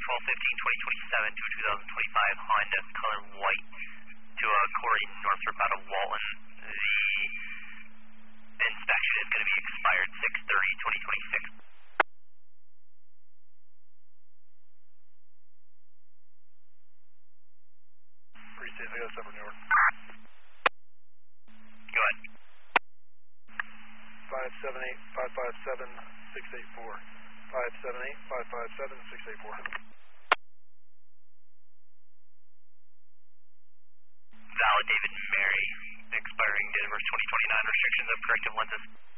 12/15/2027 to a 2025 Honda color white to Corey Northrop out of Walton. The inspection is going to be expired 6/30/2026. Pre-state, I got a separate number. Go ahead. 578-557-684. 578-557-684. Valid David Mary, expiring December 2029, restrictions of corrective lenses.